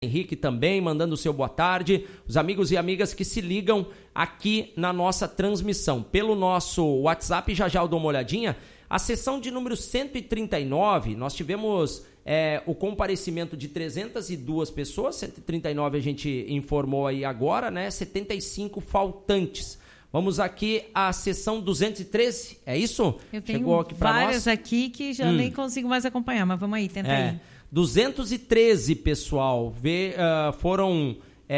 Henrique também mandando o seu boa tarde, os amigos e amigas que se ligam aqui na nossa transmissão. Pelo nosso WhatsApp, já eu dou uma olhadinha, a sessão de número 139, nós tivemos o comparecimento de 302 pessoas, 139 a gente informou aí agora, né? 75 faltantes. Vamos aqui à sessão 213, é isso? Eu tenho Chegou aqui pra várias nós. Aqui que já nem consigo mais acompanhar, mas vamos aí, tenta aí. 213, pessoal, foram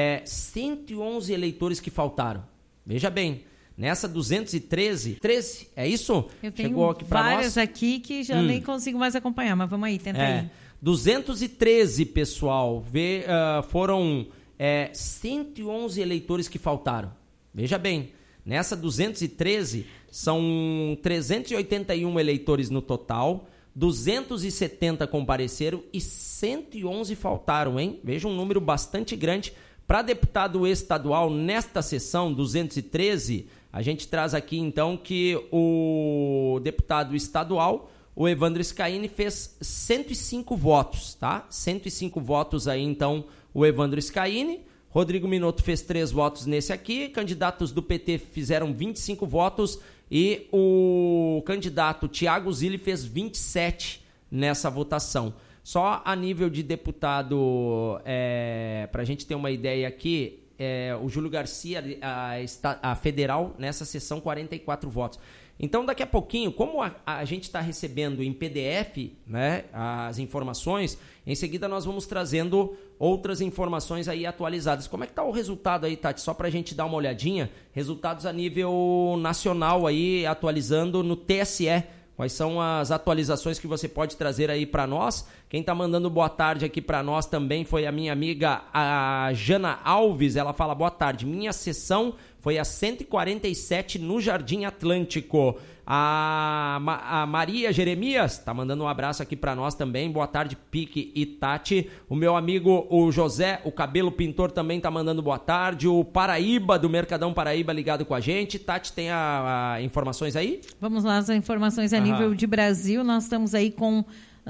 111 eleitores que faltaram. Veja bem, nessa 213, é isso? Eu tenho Chegou aqui pra várias nós. Aqui que já nem consigo mais acompanhar, mas vamos aí, tenta aí. 213, pessoal, foram 111 eleitores que faltaram. Veja bem, nessa 213, são 381 eleitores no total, 270 compareceram e 111 faltaram, hein? Veja um número bastante grande. Para deputado estadual, nesta sessão 213, a gente traz aqui então que o deputado estadual, o Evandro Scaini, fez 105 votos, tá? 105 votos aí então o Evandro Scaini. Rodrigo Minotto fez 3 votos nesse aqui, candidatos do PT fizeram 25 votos e o candidato Thiago Zilli fez 27 nessa votação. Só a nível de deputado, para a gente ter uma ideia aqui, o Júlio Garcia, a federal, nessa sessão, 44 votos. Então, daqui a pouquinho, como a gente está recebendo em PDF, né, as informações, em seguida nós vamos trazendo outras informações aí atualizadas. Como é que está o resultado aí, Tati? Só para a gente dar uma olhadinha. Resultados a nível nacional aí, atualizando no TSE. Quais são as atualizações que você pode trazer aí para nós? Quem está mandando boa tarde aqui para nós também foi a minha amiga a Jana Alves. Ela fala, boa tarde, minha sessão foi a 147 no Jardim Atlântico. A Maria Jeremias está mandando um abraço aqui para nós também. Boa tarde, Pique e Tati. O meu amigo, o José, o Cabelo Pintor, também está mandando boa tarde. O Paraíba, do Mercadão Paraíba, ligado com a gente. Tati, tem informações aí? Vamos lá, as informações a nível de Brasil. Nós estamos aí com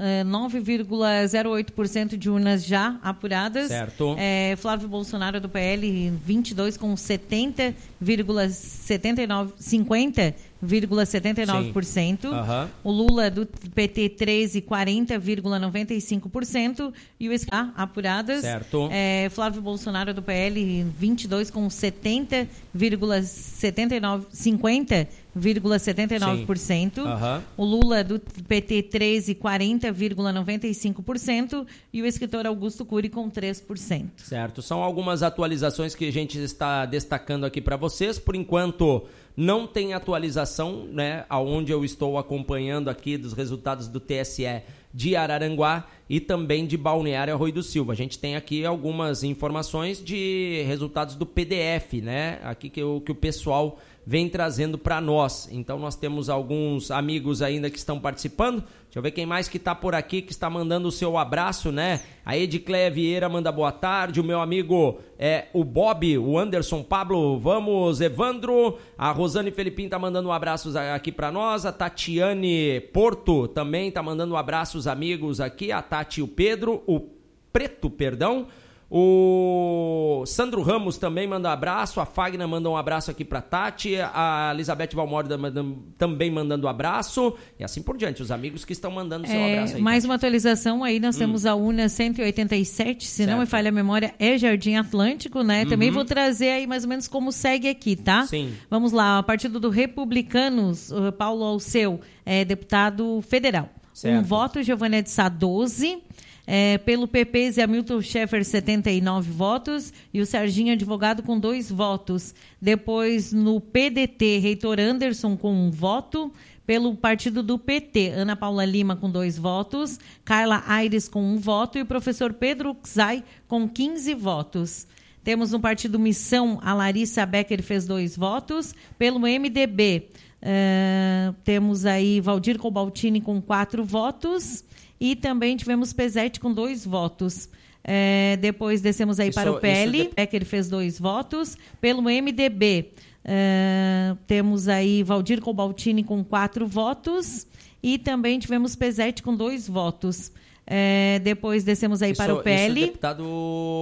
9,08% de urnas já apuradas. Certo. Flávio Bolsonaro do PL 22 com 50,79%. O Lula do PT 13, 40,95%. E o SK apuradas. Certo. Flávio Bolsonaro do PL 22 com 50,79%. O Lula do PT 13, 40,95%. E o escritor Augusto Cury com 3%. Certo. São algumas atualizações que a gente está destacando aqui para vocês. Por enquanto, não tem atualização, né, aonde eu estou acompanhando aqui dos resultados do TSE de Araranguá e também de Balneário Arroio do Silva. A gente tem aqui algumas informações de resultados do PDF, né, aqui que o pessoal vem trazendo para nós. Então nós temos alguns amigos ainda que estão participando. Deixa eu ver quem mais que está por aqui, que está mandando o seu abraço, né? A Edicléia Vieira manda boa tarde. O meu amigo o Bob, o Anderson Pablo, vamos, Evandro. A Rosane Felipim está mandando um abraço aqui para nós. A Tatiane Porto também está mandando um abraço, os amigos aqui. A Tati e o Pedro, o Preto, perdão. O Sandro Ramos também manda um abraço, a Fagner manda um abraço aqui pra Tati, a Elizabeth Valmorda também mandando um abraço, e assim por diante, os amigos que estão mandando seu abraço aí. Mais Tati. uma atualização aí, nós temos a urna 187, se não me falha a memória, é Jardim Atlântico, né? Também vou trazer aí mais ou menos como segue aqui, tá? Sim. Vamos lá, a Partido do Republicanos, Paulo Alceu, deputado federal. Certo. Um voto, Giovanna de Sá, 12. Pelo PP, Zé Milton Schaeffer, 79 votos, e o Serginho Advogado com 2 votos. Depois, no PDT, Reitor Anderson com 1 voto. Pelo partido do PT, Ana Paula Lima com 2 votos, Carla Aires com 1 voto e o professor Pedro Xay com 15 votos. Temos no partido Missão, a Larissa Becker fez 2 votos. Pelo MDB, temos aí Valdir Cobaltini com 4 votos. E também tivemos Pezete com 2 votos. Depois descemos aí para o PL. Becker fez 2 votos. Pelo MDB, temos aí Valdir Cobaltini com 4 votos. E também tivemos Pezete com 2 votos. Depois descemos aí para o PL. Deputado